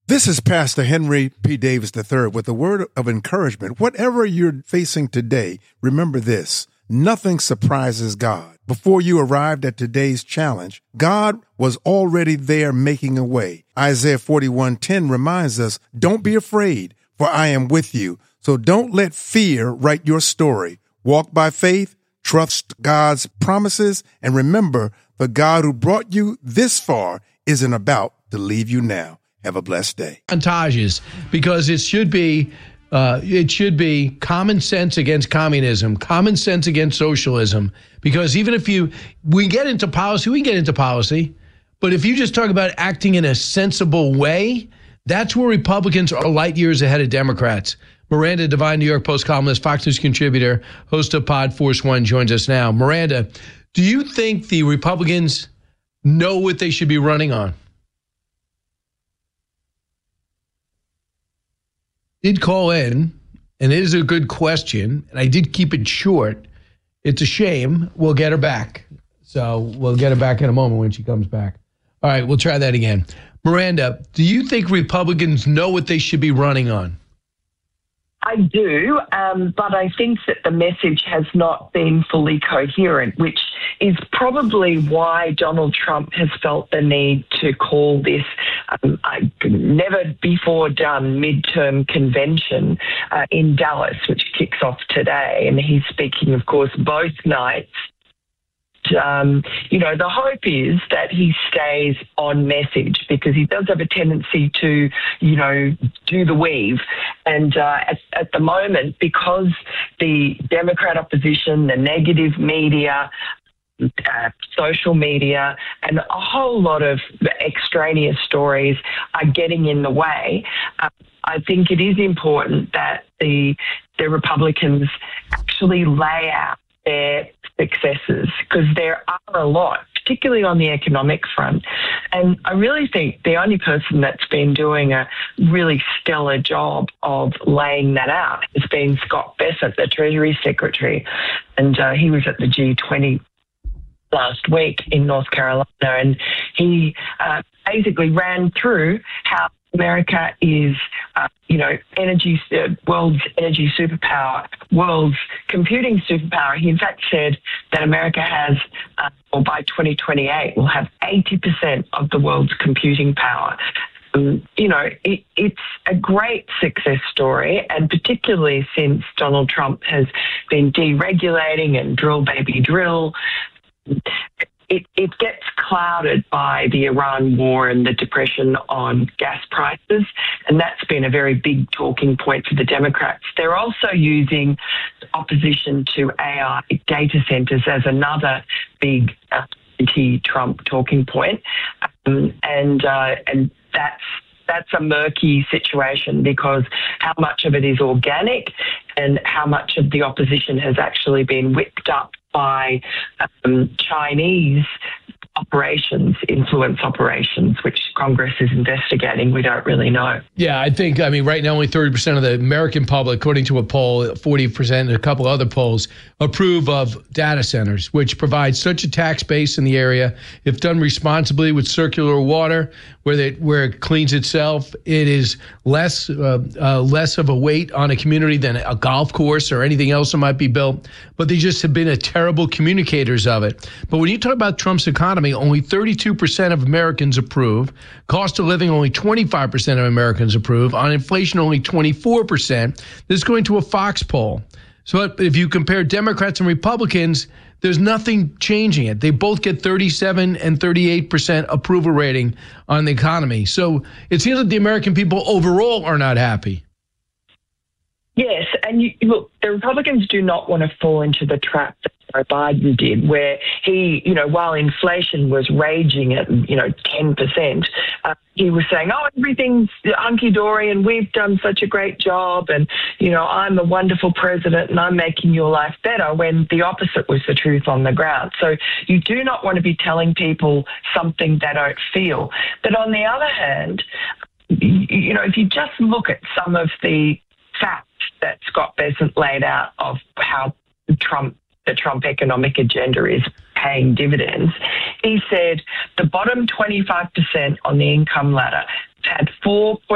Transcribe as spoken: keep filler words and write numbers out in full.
This is Pastor Henry P. Davis the third with a word of encouragement. Whatever you're facing today, remember this: nothing surprises God. Before you arrived at today's challenge, God was already there making a way. Isaiah forty-one ten reminds us, don't be afraid, for I am with you. So don't let fear write your story. Walk by faith, trust God's promises, and remember, the God who brought you this far isn't about to leave you now. Have a blessed day. Montages, because it should be uh, it should be common sense against communism, common sense against socialism. Because even if you we get into policy, we get into policy, but if you just talk about acting in a sensible way, that's where Republicans are light years ahead of Democrats. Miranda Devine, New York Post columnist, Fox News contributor, host of Pod Force One, joins us now. Miranda, do you think the Republicans know what they should be running on? Did call in, and it is a good question, and I did keep it short. It's a shame. We'll get her back. So we'll get her back in a moment when she comes back. All right, we'll try that again. Miranda, do you think Republicans know what they should be running on? I do, um, but I think that the message has not been fully coherent, which is probably why Donald Trump has felt the need to call this um, a never before done midterm convention uh, in Dallas, which kicks off today. And he's speaking, of course, both nights. Um, you know, the hope is that he stays on message, because he does have a tendency to, you know, do the weave. And uh, at, at the moment, because the Democrat opposition, the negative media, uh, social media, and a whole lot of extraneous stories are getting in the way, uh, I think it is important that the the Republicans actually lay out their successes, because there are a lot, particularly on the economic front. And I really think the only person that's been doing a really stellar job of laying that out has been Scott Bessent, the Treasury Secretary. And uh, he was at the G twenty last week in North Carolina, and he uh, basically ran through how America is, uh, you know, energy, uh, world's energy superpower, world's computing superpower. He in fact said that America has, uh, or by twenty twenty-eight, will have eighty percent of the world's computing power. Um, you know, it, it's a great success story, and particularly since Donald Trump has been deregulating and drill baby drill. It, it gets clouded by the Iran war and the depression on gas prices, and that's been a very big talking point for the Democrats. They're also using opposition to A I data centers as another big uh, anti-Trump talking point, um, and uh, and that's that's a murky situation, because how much of it is organic and how much of the opposition has actually been whipped up by um, Chinese operations, influence operations, which Congress is investigating. We don't really know. Yeah, I think, I mean, right now only thirty percent of the American public, according to a poll, forty percent and a couple other polls, approve of data centers, which provide such a tax base in the area. If done responsibly with circular water, where it, where it cleans itself, it is less, uh, uh, less of a weight on a community than a golf course or anything else that might be built. But they just have been a terrible communicators of it. But when you talk about Trump's economy, only thirty-two percent of Americans approve. Cost of living, only twenty-five percent of Americans approve. On inflation, only twenty-four percent. This is going to a Fox poll. So if you compare Democrats and Republicans, there's nothing changing it. They both get thirty-seven and thirty-eight percent approval rating on the economy. So it seems like the American people overall are not happy. Yes, and you, look, the Republicans do not want to fall into the trap that Joe Biden did, where he, you know, while inflation was raging at, you know, ten percent, uh, he was saying, oh, everything's hunky-dory and we've done such a great job and, you know, I'm a wonderful president and I'm making your life better, when the opposite was the truth on the ground. So you do not want to be telling people something they don't feel. But on the other hand, you know, if you just look at some of the facts that Scott Bessent laid out of how Trump, the Trump economic agenda is paying dividends, he said the bottom twenty-five percent on the income ladder had four